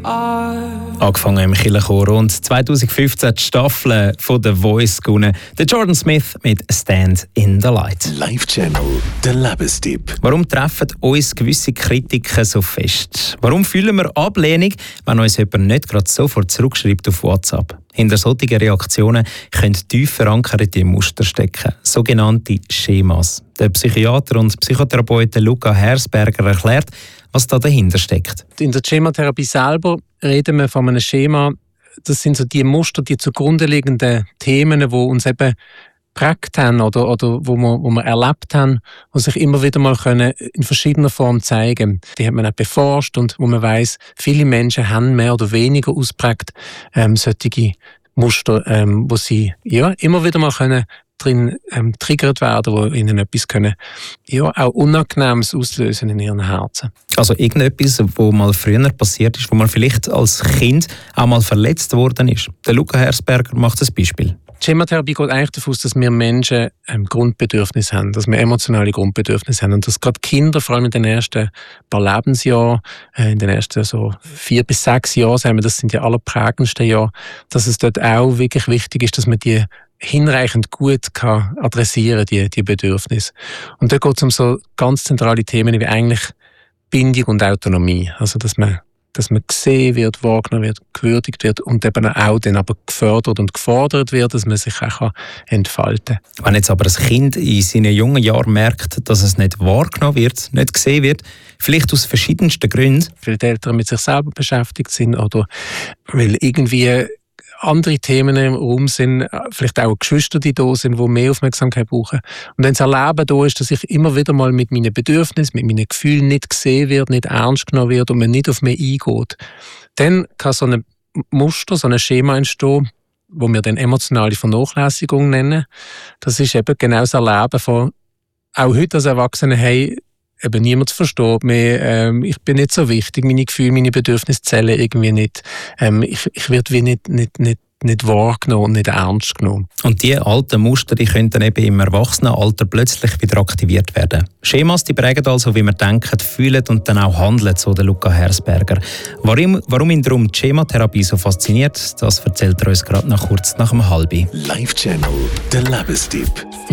Angefangen im Kirchenchor und 2015 die Staffel von The Voice gewonnen. Der Jordan Smith mit «Stand in the Light». Live Channel, der Lebenstipp. Warum treffen uns gewisse Kritiken so fest? Warum fühlen wir Ablehnung, wenn uns jemand nicht gerade sofort zurückschreibt auf WhatsApp? Hinter solchen Reaktionen können tief verankerte Muster stecken, sogenannte Schemas. Der Psychiater und Psychotherapeut Luca Hersberger erklärt, was da dahinter steckt. In der Schematherapie selber reden wir von einem Schema. Das sind so die Muster, die zugrunde liegenden Themen, die uns eben geprägt haben oder wo wir erlebt haben, die sich immer wieder mal in verschiedener Form zeigen können. Die hat man auch beforscht und wo man weiss, viele Menschen haben mehr oder weniger ausprägt solche Muster, wo sie immer wieder mal drin triggert werden, wo ihnen etwas auch Unangenehmes auslösen in ihren Herzen. Also irgendetwas, was mal früher passiert ist, wo man vielleicht als Kind auch mal verletzt worden ist. Der Luca Hersberger macht ein Beispiel. Die Schematherapie geht eigentlich davon aus, dass wir Menschen Grundbedürfnisse haben, dass wir emotionale Grundbedürfnisse haben und dass gerade Kinder, vor allem in den ersten paar Lebensjahren, in den ersten so 4 bis 6 Jahren, sagen wir, das sind die allerprägendsten Jahre, dass es dort auch wirklich wichtig ist, dass man die hinreichend gut adressieren kann, die Bedürfnisse. Und dort geht es um so ganz zentrale Themen wie eigentlich Bindung und Autonomie. Also, dass man gesehen wird, wahrgenommen wird, gewürdigt wird und eben auch dann aber gefördert und gefordert wird, dass man sich auch entfalten kann. Wenn jetzt aber ein Kind in seinen jungen Jahren merkt, dass es nicht wahrgenommen wird, nicht gesehen wird, vielleicht aus verschiedensten Gründen. Weil die Eltern mit sich selber beschäftigt sind oder weil irgendwie andere Themen im Raum sind, vielleicht auch Geschwister, die da sind, die mehr Aufmerksamkeit brauchen. Und wenn das Erleben da ist, dass ich immer wieder mal mit meinen Bedürfnissen, mit meinen Gefühlen nicht gesehen wird, nicht ernst genommen wird und man nicht auf mich eingeht, dann kann so ein Muster, so ein Schema entstehen, wo wir dann emotionale Vernachlässigung nennen. Das ist eben genau das Erleben von, auch heute als Erwachsene, hey, eben niemand versteht mich, ich bin nicht so wichtig, meine Gefühle, meine Bedürfnisse zählen irgendwie nicht. Ich werde wie nicht wahrgenommen und nicht ernst genommen. Und diese alten Muster, die können dann eben im Erwachsenenalter plötzlich wieder aktiviert werden. Schemas, die prägen also, wie wir denken, fühlen und dann auch handeln, so der Luca Hersberger. Warum ihn darum die Schematherapie so fasziniert, das erzählt er uns gerade noch kurz nach dem Halbi. Live Channel, der Lebenstipp.